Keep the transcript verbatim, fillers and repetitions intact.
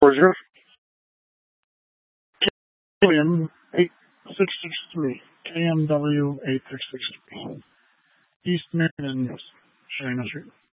four zero. K M eight six six three. K M W eight six six three. East Marion, China Street.